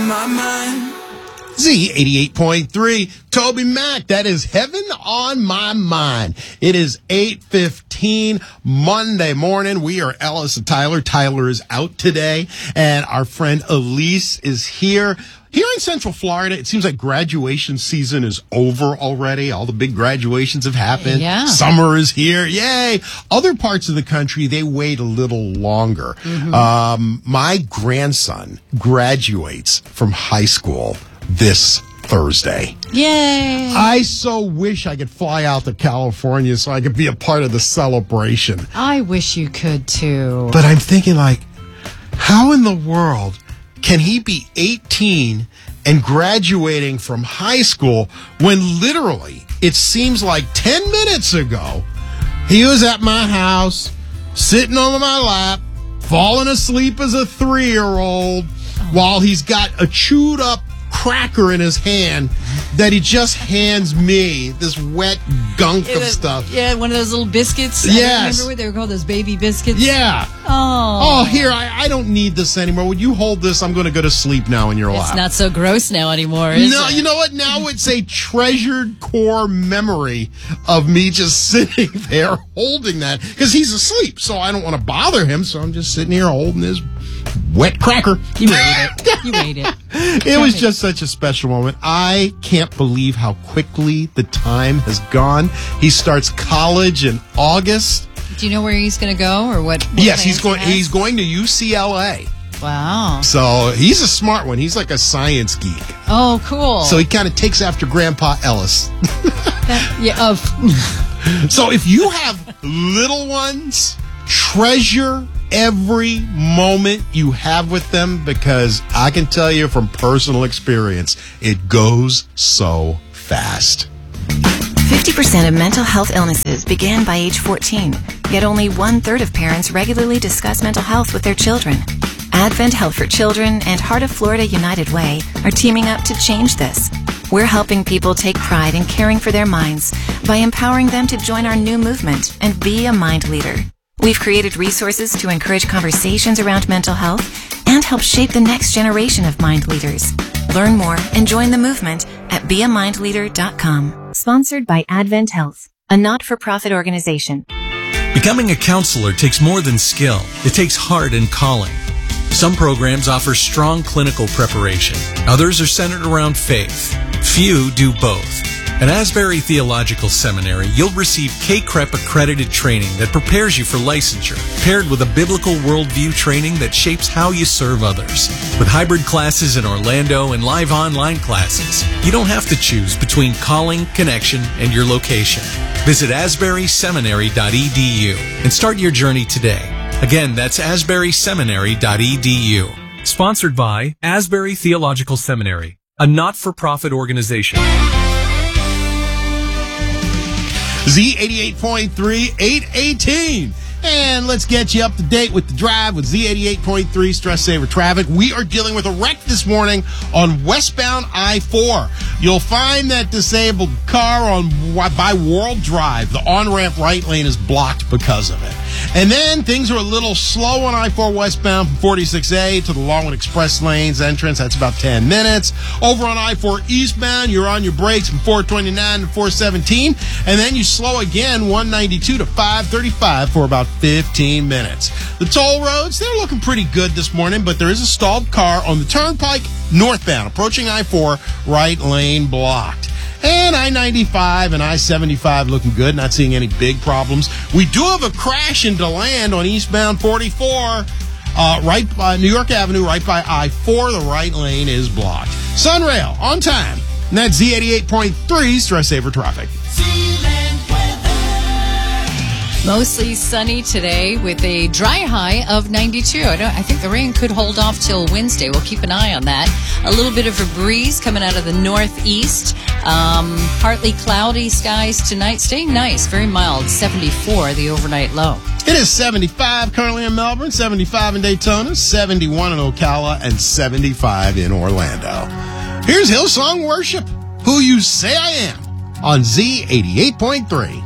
on my mind. Z88.3, Toby Mac. That is Heaven on My Mind. It is 8:15 Monday morning. We are Ellis and Tyler. Tyler is out today, and our friend Elise is here. Here in Central Florida, it seems like graduation season is over already. All the big graduations have happened. Yeah. Summer is here. Yay. Other parts of the country, they wait a little longer. My grandson graduates from high school this Thursday. Yay! I so wish I could fly out to California so I could be a part of the celebration. I wish you could too. But I'm thinking, like, how in the world can he be 18 and graduating from high school when literally it seems like 10 minutes ago he was at my house sitting on my lap falling asleep as a 3-year-old while he's got a chewed up cracker in his hand that he just hands me, this wet gunk of stuff. Yeah, one of those little biscuits. Yes. Remember what they were called, those baby biscuits? Yeah. Oh. Oh, here, I don't need this anymore. Would you hold this? I'm going to go to sleep now in your lap. It's not so gross now anymore, is No, it? you know what? Now it's a treasured core memory of me just sitting there holding that because he's asleep, so I don't want to bother him, so I'm just sitting here holding his wet cracker. You ate it. You ate it. It was just such a special moment. I can't believe how quickly the time has gone. He starts college in August. Do you know where he's going to go or what? Yes, he's going to UCLA. Wow. So he's a smart one. He's like a science geek. Oh, cool. So he kind of takes after Grandpa Ellis. So if you have little ones, treasure every moment you have with them, because I can tell you from personal experience, it goes so fast. 50% of mental health illnesses began by age 14, yet only 1/3 of parents regularly discuss mental health with their children. Advent Health for Children and Heart of Florida United Way are teaming up to change this. We're helping people take pride in caring for their minds by empowering them to join our new movement and be a mind leader. We've created resources to encourage conversations around mental health and help shape the next generation of mind leaders. Learn more and join the movement at beamindleader.com. Sponsored by Advent Health, a not-for-profit organization. Becoming a counselor takes more than skill. It takes heart and calling. Some programs offer strong clinical preparation. Others are centered around faith. Few do both. At Asbury Theological Seminary, you'll receive K-CREP accredited training that prepares you for licensure, paired with a biblical worldview training that shapes how you serve others. With hybrid classes in Orlando and live online classes, you don't have to choose between calling, connection, and your location. Visit asburyseminary.edu and start your journey today. Again, that's asburyseminary.edu. Sponsored by Asbury Theological Seminary, a not-for-profit organization. Z88.3, 818. And let's get you up to date with the drive with Z88.3 Stress Saver Traffic. We are dealing with a wreck this morning on westbound I-4. You'll find that disabled car by World Drive. The on-ramp right lane is blocked because of it. And then things are a little slow on I-4 westbound from 46A to the Longwood Express lanes entrance. That's about 10 minutes. Over on I-4 eastbound, you're on your brakes from 429 to 417. And then you slow again 192 to 535 for about 15 minutes. The toll roads, they're looking pretty good this morning, but there is a stalled car on the Turnpike northbound, approaching I-4, right lane blocked. And I-95 and I-75 looking good, not seeing any big problems. We do have a crash in DeLand on eastbound 44, right by New York Avenue, right by I-4. The right lane is blocked. Sunrail, on time. And that's Z88.3 Stress Saver Traffic. Mostly sunny today with a dry high of 92. I think the rain could hold off till Wednesday. We'll keep an eye on that. A little bit of a breeze coming out of the northeast. Partly cloudy skies tonight. Staying nice, very mild. 74, the overnight low. It is 75 currently in Melbourne, 75 in Daytona, 71 in Ocala, and 75 in Orlando. Here's Hillsong Worship, Who You Say I Am, on Z88.3.